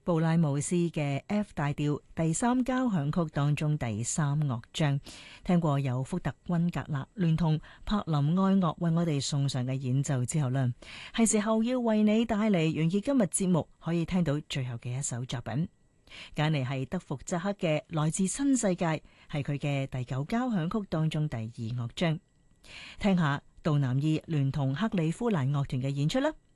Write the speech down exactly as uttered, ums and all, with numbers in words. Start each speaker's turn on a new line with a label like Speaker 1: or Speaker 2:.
Speaker 1: 布拉姆斯嘅 F 大調第三交響曲當中第三樂章，聽過由福特溫格勒聯同柏林愛樂為我哋送上嘅演奏之後呢，係時候要為你帶嚟完結今日節目可以聽到最後嘅一首作品，揀嚟係德福扎克嘅來自新世界，係佢嘅第九交響曲當中第二樂章，聽下杜南爾聯同克里夫蘭樂團嘅演出啦。